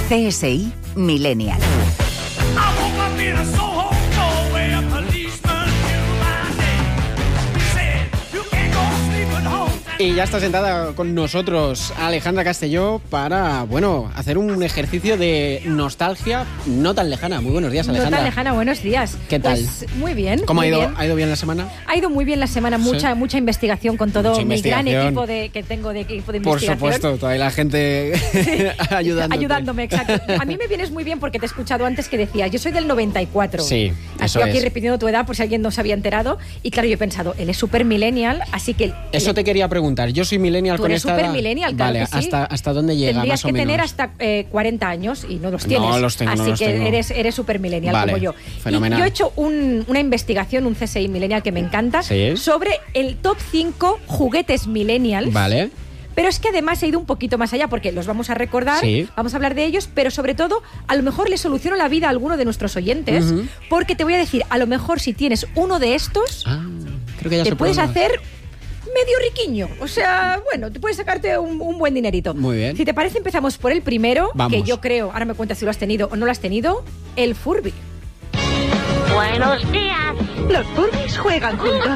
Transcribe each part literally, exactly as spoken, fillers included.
C S I Millennial. Y ya está sentada con nosotros Alejandra Castelló para, bueno, hacer un ejercicio de nostalgia no tan lejana. Muy buenos días, Alejandra. No tan lejana, buenos días. ¿Qué tal? Pues muy bien. ¿Cómo muy ha ido? bien. ¿Ha ido bien la semana? Ha ido muy bien la semana, mucha Sí. mucha investigación con todo Mucha mi gran investigación. equipo de, que tengo de equipo de Por investigación. supuesto, toda la gente ayudándote. Ayudándome, exacto. A mí me vienes muy bien porque te he escuchado antes que decías, yo soy del noventa y cuatro. Sí, eso Estoy aquí es. repitiendo tu edad por si alguien no se había enterado. Y claro, yo he pensado, él es súper millennial, así que... Eso te quería preguntar. Yo soy millennial Tú con eres esta edad. súper millennial, claro Vale, que sí. ¿hasta, ¿hasta dónde llega Tendrías más o que menos? tener hasta eh, cuarenta años y no los tienes. No los tengo, Así no los que tengo. eres, eres súper millennial Vale, como yo. fenomenal. Y yo he hecho un- una investigación, un C S I millennial que me encanta, Sí. sobre el top cinco juguetes millennials. Vale. Pero es que además he ido un poquito más allá porque los vamos a recordar, Sí. vamos a hablar de ellos, pero sobre todo a lo mejor le soluciono la vida a alguno de nuestros oyentes, Ujú. porque te voy a decir, a lo mejor si tienes uno de estos, Ah, creo que ya te sé por puedes dónde vas. hacer medio riquiño. O sea, bueno, te puedes sacarte un, un buen dinerito. Muy bien. Si te parece, empezamos por el primero, Vamos. que yo creo, ahora me cuentas si lo has tenido o no lo has tenido, el Furby. Buenos días. Los Furbies juegan juntos.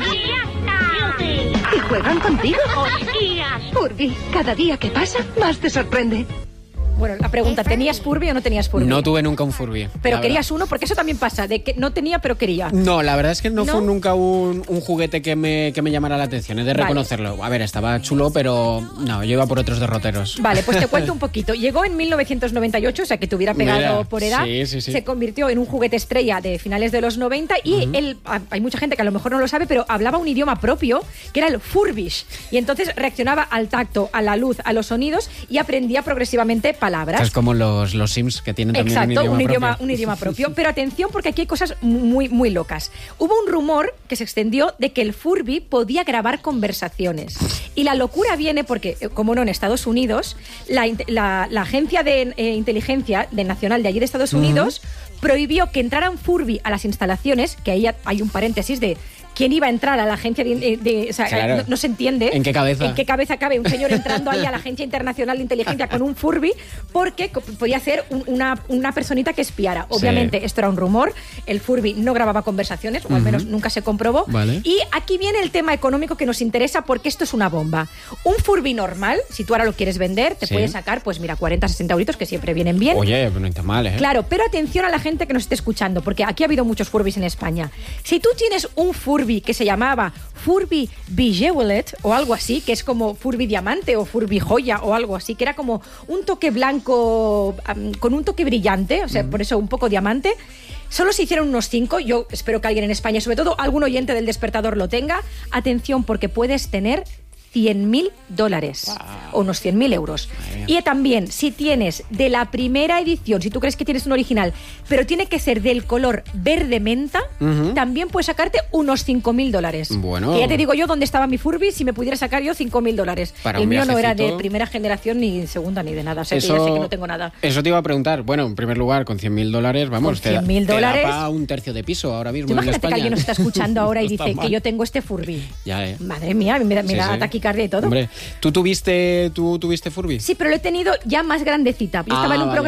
¡Y ¿Y juegan contigo? ¡Hostias! Furby, cada día que pasa, más te sorprende. Bueno, la pregunta, ¿tenías Furby o no tenías Furby? No tuve nunca un Furby. Pero la querías verdad. uno, porque eso también pasa, de que no tenía pero quería. No, la verdad es que no, ¿No? fue nunca un, un juguete que me, que me llamara la atención, he de Vale. reconocerlo. A ver, estaba chulo, pero no, yo iba por otros derroteros. Vale, pues te cuento un poquito. Llegó en mil novecientos noventa y ocho, o sea que te hubiera pegado Mira, por edad. sí, sí, sí. Se convirtió en un juguete estrella de finales de los noventa y él, a- hay mucha gente que a lo mejor no lo sabe, pero hablaba un idioma propio que era el Furbish. Y entonces reaccionaba al tacto, a la luz, a los sonidos y aprendía progresivamente palabras. Es como los, los Sims que tienen también Exacto, un idioma, un idioma, propio. un idioma propio. Pero atención, porque aquí hay cosas muy, muy locas. Hubo un rumor que se extendió de que el Furby podía grabar conversaciones. Y la locura viene porque, eh, como no, en Estados Unidos, la, inte- la- la agencia de eh, inteligencia de nacional de allí de Estados Unidos prohibió que entrara un Furby a las instalaciones, que ahí hay un paréntesis de quién iba a entrar a la agencia de... de- o sea, Claro. no, no se entiende. ¿En qué cabeza? ¿En qué cabeza cabe un señor entrando ahí a la Agencia Internacional de Inteligencia con un Furby? Porque co- podía ser un- una, una personita que espiara. Obviamente, Sí. esto era un rumor. El Furby no grababa conversaciones, o al menos nunca se comprobó. Vale. Y aquí viene el tema económico que nos interesa porque esto es una bomba. Un Furby normal, si tú ahora lo quieres vender, te Sí. puede sacar, pues mira, cuarenta, sesenta euritos, que siempre vienen bien. Oye, pero no está mal, ¿eh? Claro, pero atención a la gente que nos esté escuchando, porque aquí ha habido muchos Furbys en España. Si tú tienes un Furby que se llamaba Furby Bejeweled o algo así, que es como Furby Diamante o Furby Joya o algo así, que era como un toque blanco am, con un toque brillante, o sea, por eso un poco diamante. Solo se hicieron unos cinco, yo espero que alguien en España, sobre todo algún oyente del Despertador lo tenga. Atención, porque puedes tener cien mil dólares o unos cien mil euros. Y también, si tienes de la primera edición, si tú crees que tienes un original, pero tiene que ser del color verde menta, también puedes sacarte unos cinco mil dólares. Bueno. Que ya te digo yo dónde estaba mi Furby si me pudiera sacar yo cinco mil dólares. Para El un mío no era de viajecito. primera generación ni segunda ni de nada. O sea, que ya sé que no tengo nada. Eso te iba a preguntar. Bueno, en primer lugar, con cien mil dólares, vamos, Con cien mil te, da- dólares. te da para un tercio de piso ahora mismo Tú en imagínate que España. alguien nos está escuchando ahora y No está dice mal. que yo tengo este Furby. Ya, eh. Madre mía, me da, me Sí, da sí. taquicardia y todo. Hombre, ¿tú tuviste, tú tuviste Furby? Sí, pero lo he tenido ya más grandecita. Yo Ah, estaba en un vale.